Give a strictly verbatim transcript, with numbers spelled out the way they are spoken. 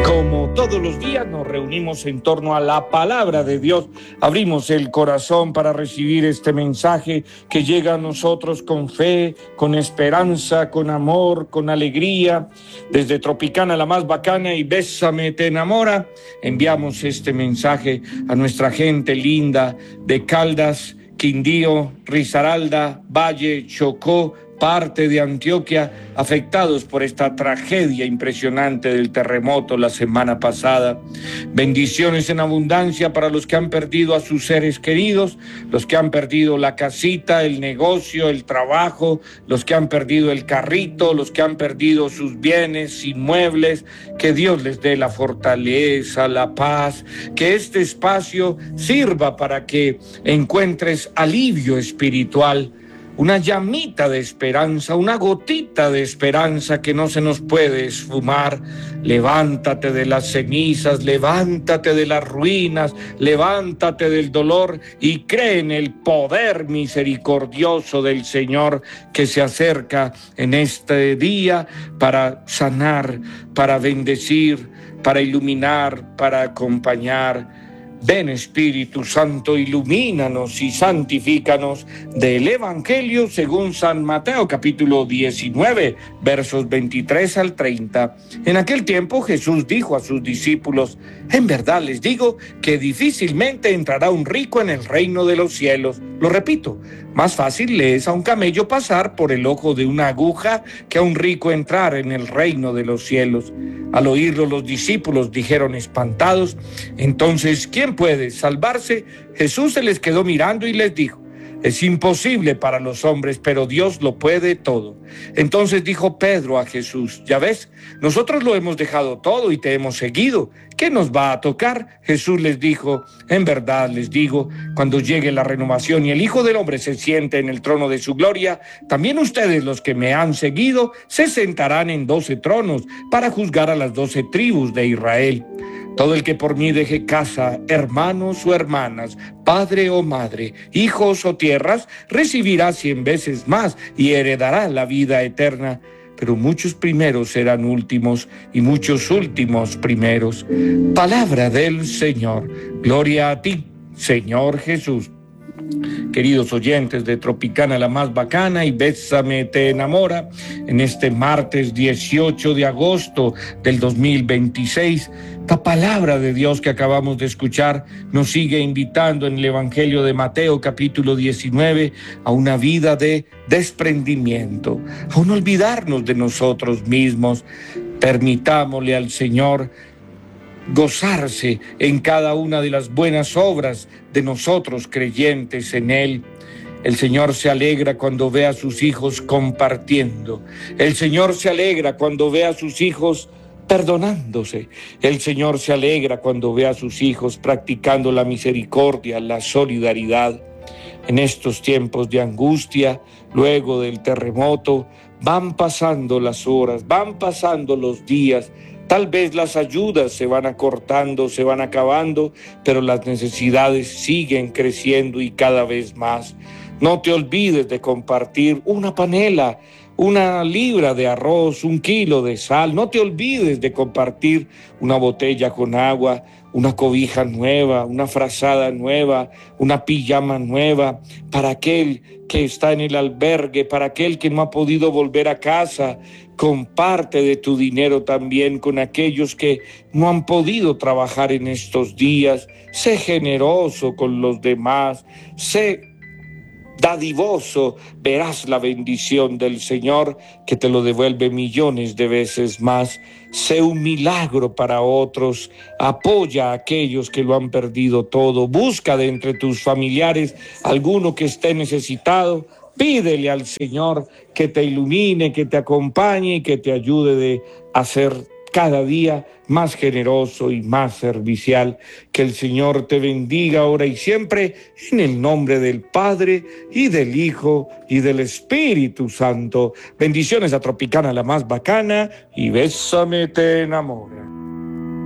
Como todos los días nos reunimos en torno a la palabra de Dios, abrimos el corazón para recibir este mensaje que llega a nosotros con fe, con esperanza, con amor, con alegría. Desde Tropicana la más bacana y Bésame te enamora, enviamos este mensaje a nuestra gente linda de Caldas, Quindío, Risaralda, Valle, Chocó, parte de Antioquia, afectados por esta tragedia impresionante del terremoto la semana pasada. Bendiciones en abundancia para los que han perdido a sus seres queridos, los que han perdido la casita, el negocio, el trabajo, los que han perdido el carrito, los que han perdido sus bienes inmuebles. Que Dios les dé la fortaleza, la paz, que este espacio sirva para que encuentres alivio espiritual, una llamita de esperanza, una gotita de esperanza que no se nos puede esfumar. Levántate de las cenizas, levántate de las ruinas, levántate del dolor y cree en el poder misericordioso del Señor que se acerca en este día para sanar, para bendecir, para iluminar, para acompañar. Ven, Espíritu Santo, ilumínanos y santifícanos. Del Evangelio según San Mateo, capítulo diecinueve, versos veintitrés al treinta. En aquel tiempo Jesús dijo a sus discípulos: en verdad les digo que difícilmente entrará un rico en el reino de los cielos. Lo repito, más fácil le es a un camello pasar por el ojo de una aguja que a un rico entrar en el reino de los cielos. Al oírlo, los discípulos dijeron espantados: entonces, ¿quién puede salvarse? Jesús se les quedó mirando y les dijo: es imposible para los hombres, pero Dios lo puede todo. Entonces dijo Pedro a Jesús: ya ves, nosotros lo hemos dejado todo y te hemos seguido. ¿Qué nos va a tocar? Jesús les dijo: en verdad les digo, cuando llegue la renovación y el Hijo del Hombre se siente en el trono de su gloria, también ustedes, los que me han seguido, se sentarán en doce tronos para juzgar a las doce tribus de Israel. Todo el que por mí deje casa, hermanos o hermanas, padre o madre, hijos o tierras, recibirá cien veces más y heredará la vida eterna. Pero muchos primeros serán últimos y muchos últimos primeros. Palabra del Señor. Gloria a ti, Señor Jesús. Queridos oyentes de Tropicana la más bacana y Bésame te enamora, en este martes dieciocho de agosto del dos mil veintiséis, la palabra de Dios que acabamos de escuchar nos sigue invitando en el Evangelio de Mateo capítulo diecinueve a una vida de desprendimiento, a no olvidarnos de nosotros mismos. Permitámosle al Señor gozarse en cada una de las buenas obras de nosotros creyentes en Él. El Señor se alegra cuando ve a sus hijos compartiendo. El Señor se alegra cuando ve a sus hijos perdonándose. El Señor se alegra cuando ve a sus hijos practicando la misericordia, la solidaridad. En estos tiempos de angustia, luego del terremoto, van pasando las horas, van pasando los días. Tal vez las ayudas se van acortando, se van acabando, pero las necesidades siguen creciendo y cada vez más. No te olvides de compartir una panela, una libra de arroz, un kilo de sal. No te olvides de compartir una botella con agua, una cobija nueva, una frazada nueva, una pijama nueva, para aquel que está en el albergue, para aquel que no ha podido volver a casa. Comparte de tu dinero también con aquellos que no han podido trabajar en estos días. Sé generoso con los demás, sé dadivoso, verás la bendición del Señor que te lo devuelve millones de veces más. Sé un milagro para otros, apoya a aquellos que lo han perdido todo, busca de entre tus familiares alguno que esté necesitado. Pídele al Señor que te ilumine, que te acompañe y que te ayude de hacer cada día más generoso y más servicial. Que el Señor te bendiga ahora y siempre, en el nombre del Padre y del Hijo y del Espíritu Santo. Bendiciones a Tropicana la más bacana y Bésame te enamora.